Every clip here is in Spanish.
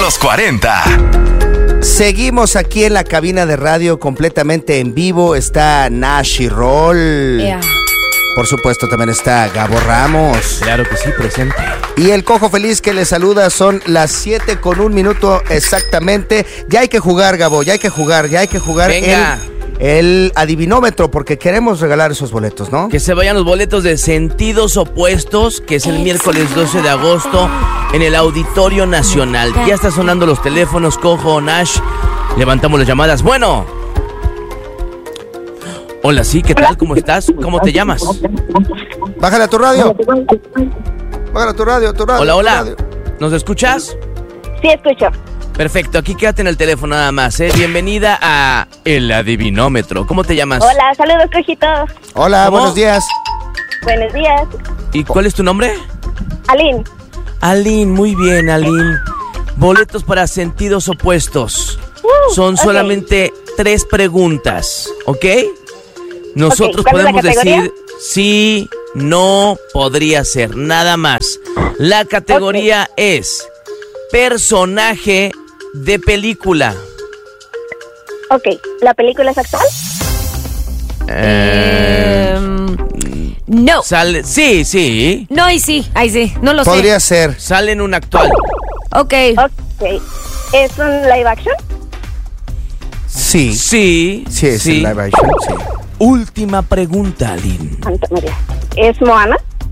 los 40. Seguimos aquí en la cabina de radio completamente en vivo. Está Nashi Roll. Yeah. Por supuesto también está Gabo Ramos. Claro que sí, presente. Y el Cojo Feliz que le saluda. Son las 7:01 exactamente. Ya hay que jugar, Gabo, ya hay que jugar. Venga. El adivinómetro, porque queremos regalar esos boletos, ¿no? Que se vayan los boletos de Sentidos Opuestos, que es el miércoles 12 de agosto en el Auditorio Nacional. Ya está sonando los teléfonos, Cojo, Nash. Levantamos las llamadas. Bueno. Hola, sí, ¿qué tal? ¿Cómo estás? ¿Cómo te llamas? Bájale a tu radio. Bájale a tu radio. Hola, hola. ¿Nos escuchas? Sí, escucho. Perfecto, aquí quédate en el teléfono nada más, ¿eh? Bienvenida a El Adivinómetro. ¿Cómo te llamas? Hola, saludos, cojitos. Hola, ¿Cómo? buenos días. Buenos días. ¿Y cuál es tu nombre? Aline. Aline, muy bien, Aline. Boletos para Sentidos Opuestos. Son ok. solamente 3 preguntas, ¿ok? Nosotros ¿cuál es la podemos categoría? decir sí, no, podría ser, nada más. La categoría es personaje de película. Ok, ¿la película es actual? No. Sale, sí, No, ahí sí. No lo Podría ser. sale en un actual. sé. Ok. Ok. ¿Es un live action? Sí. Sí, Sí, es el live action, sí. Última pregunta, Aline. Santa María. ¿Es Moana?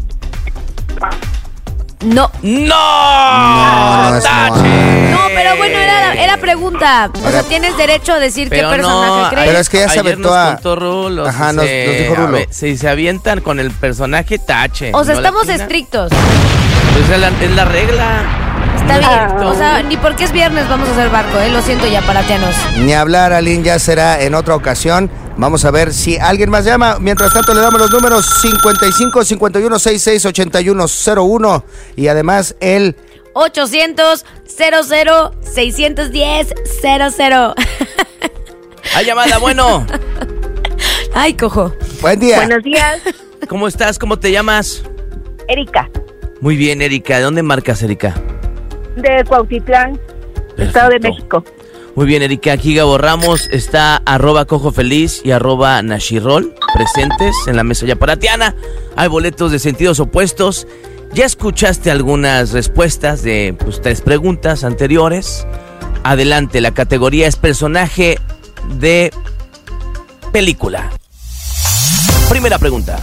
No. ¡No! No es ¡Tache! Moana. No, pero bueno, era pregunta. O sea, tienes derecho a decir qué personaje crees. Pero es que ya se ayer aventó nos a... contó Rulo. Ajá, nos dijo Rulo. Si se avientan con el personaje, tache. O sea, ¿No estamos latina? estrictos. Pues es la regla. Está bien. Ah. O sea, ni porque es viernes vamos a hacer barco, ¿eh? Lo siento, ya paratianos. Ni hablar, Aline, ya será en otra ocasión. Vamos a ver si alguien más llama. Mientras tanto, le damos los números 55 51 66 81 01 y además el 800 00 610 00. ¡Hay llamada, bueno! Ay, cojo. buen día. Buenos días. ¿Cómo estás? ¿Cómo te llamas? Erika, Muy bien, Erika. ¿De dónde marcas, Erika? de Cuautitlán, Estado de México. Muy bien, Erika. Aquí Gabo Ramos está @cojofeliz y @nashirol presentes en la mesa yaparatiana. Hay boletos de Sentidos Opuestos. Ya escuchaste algunas respuestas de 3 preguntas anteriores. Adelante, la categoría es personaje de película. Primera pregunta.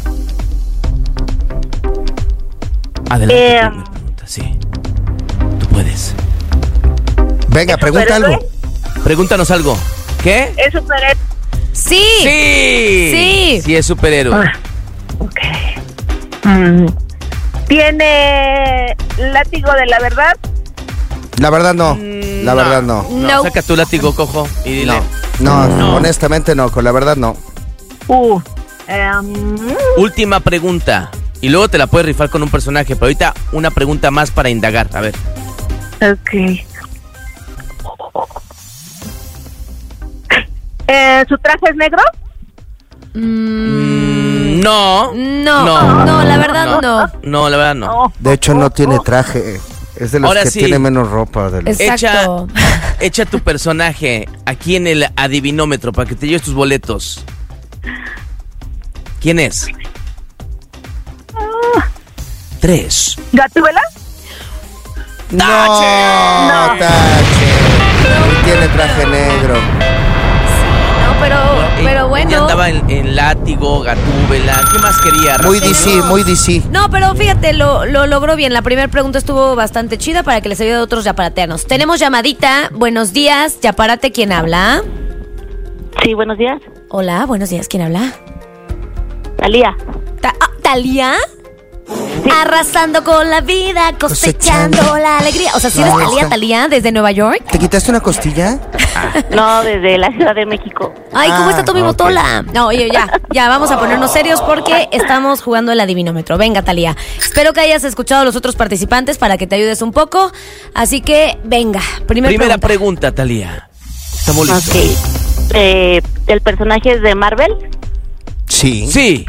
Adelante, primera pregunta, sí. Tú puedes. Venga, pregunta algo. Pregúntanos algo. ¿Qué? ¿Es superhéroe? Sí. Sí. Sí es superhéroe. Ok. ¿Tiene látigo de la verdad? La verdad no. La verdad no. No. Saca tu látigo, Cojo, y dile. No, honestamente no. Con la verdad no. Última pregunta. Y luego te la puedes rifar con un personaje. Pero ahorita una pregunta más para indagar. A ver. Ok. ¿Su traje es negro? No. No, la verdad no. No, la verdad no. De hecho, no tiene traje. Es de los Ahora que sí. tiene menos ropa. De los... Exacto. Echa tu personaje aquí en el adivinómetro para que te lleves tus boletos. ¿Quién es? 3. ¿Gatúbela? No, Tache. No tiene traje negro. No, pero bueno. Ya andaba en látigo, Gatúbela. ¿Qué más quería? Muy Rafael? DC, muy DC. No, pero fíjate, lo logró bien. La primera pregunta estuvo bastante chida para que les ayude a otros yaparateanos. Tenemos llamadita. Buenos días, Yaparate, ¿quién habla? Sí, buenos días. Hola, buenos días, ¿quién habla? Talía. ¿Talía? Arrasando con la vida, cosechando la alegría. O sea, ¿sí eres Talía desde Nueva York? ¿Te quitaste una costilla? No, desde la Ciudad de México. Ay, ¿cómo está tu ok. motola? No, oye, ya, vamos a ponernos serios porque estamos jugando el adivinómetro. Venga, Talía. Espero que hayas escuchado a los otros participantes para que te ayudes un poco. Así que, venga, primera pregunta, Talía. Estamos listos. Ok. ¿El personaje es de Marvel? Sí. Sí.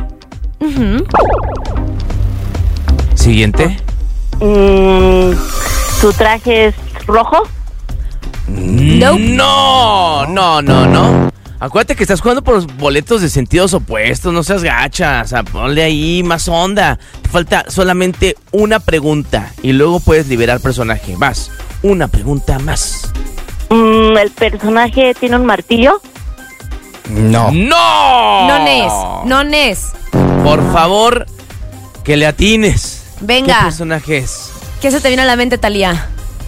Siguiente. ¿Su traje es rojo? Nope. No. Acuérdate que estás jugando por los boletos de sentidos opuestos, no seas gacha, o sea, ponle ahí más onda. Te falta solamente una pregunta y luego puedes liberar personaje. Vas, una pregunta más. ¿El personaje tiene un martillo? No. No es. Por favor, que le atines. Venga. ¿Qué personaje es? ¿Qué se te viene a la mente, Talía?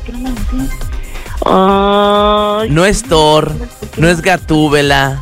No es Thor, no es Gatúbela.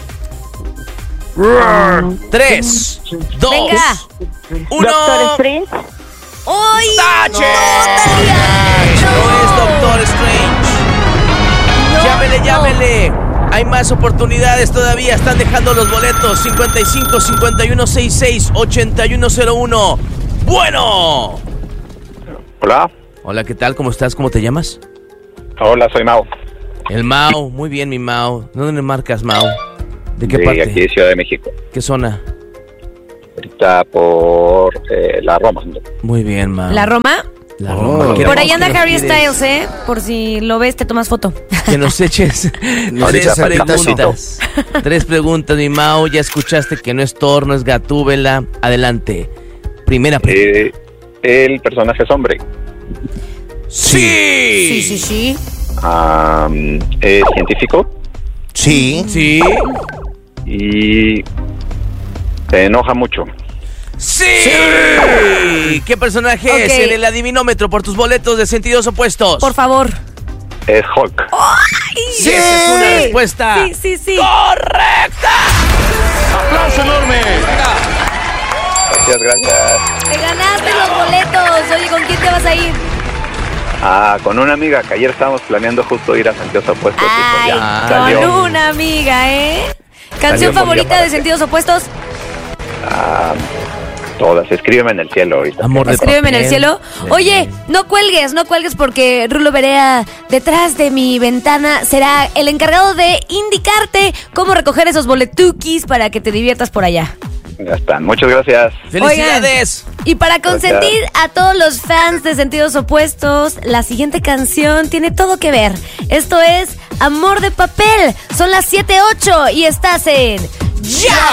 3, 2, Venga. 1. ¿Doctor Strange? ¡Uy! ¡Tache! ¡No, Talía! No es Doctor Strange. No. Llámele. Hay más oportunidades todavía. Están dejando los boletos. 55 51 66 8101. Bueno. Hola, ¿qué tal? ¿Cómo estás? ¿Cómo te llamas? Hola, soy Mau. El Mau. Muy bien, mi Mau. ¿Dónde le marcas, Mau? ¿De qué de parte? aquí de Ciudad de México. ¿Qué zona? Ahorita por la Roma. Muy bien, Mau. ¿La Roma? La Roma. Por ahí anda Que nos Harry tires- Styles, Por si lo ves, te tomas foto. Que nos eches Nos tres echas el pitazo. preguntas. 3 preguntas, mi Mau. Ya escuchaste que no es Thor, no es Gatúbela. Adelante. Primera pregunta. El personaje es hombre. ¡Sí! Sí. Es científico Sí. ¿Sí? y se enoja mucho. ¡Sí! ¿Qué personaje Ok. es en el adivinómetro por tus boletos de sentidos opuestos? Por favor. Es Hulk. Sí, esa es una respuesta. Sí. ¡Correcta! ¡Aplauso enorme! Gracias. Te ganaste los boletos. Oye, ¿con quién te vas a ir? Con una amiga que ayer estábamos planeando justo ir a Sentidos Opuestos. Ay, y pues ya con salió. una amiga, ¿Canción Salió con favorita día para de Sentidos Opuestos? Todas. Escríbeme en el cielo ahorita. Amor de Escríbeme en el papel. cielo. Oye, no cuelgues porque Rulo Berea, detrás de mi ventana, será el encargado de indicarte cómo recoger esos boletukis para que te diviertas por allá. Ya están. Muchas gracias. ¡Felicidades! Y para consentir a todos los fans de Sentidos Opuestos, la siguiente canción tiene todo que ver. Esto es Amor de Papel. Son las 7:08 y estás en ¡Ya